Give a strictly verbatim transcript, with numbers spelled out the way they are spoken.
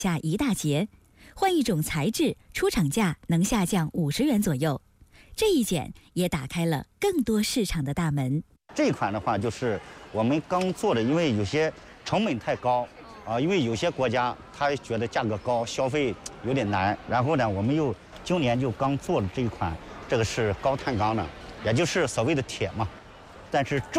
下一大截，换一种材质，出厂价能下降五十元左右。这一减也打开了更多市场的大门。 这一款的话，就是我们刚做的，因为有些成本太高啊，因为有些国家他觉得价格高，消费有点难。然后呢，我们又今年就刚做了这一款，这个是高碳钢的，也就是所谓的铁嘛，但是重。